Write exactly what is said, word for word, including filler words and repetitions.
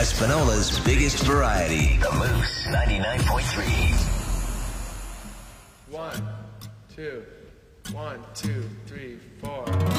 Espinola's biggest variety. The Moose ninety-nine point three. One, two, one, two, three, four.